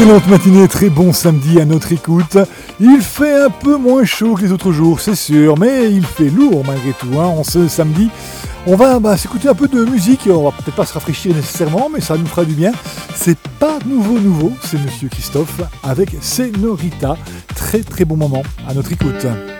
Excellente matinée, très bon samedi à notre écoute. Il fait un peu moins chaud que les autres jours, c'est sûr, mais il fait lourd malgré tout. En ce samedi, on va s'écouter un peu de musique. On va peut-être pas se rafraîchir nécessairement, mais ça nous fera du bien. C'est pas nouveau, c'est Monsieur Christophe avec Senorita. Très très bon moment à notre écoute.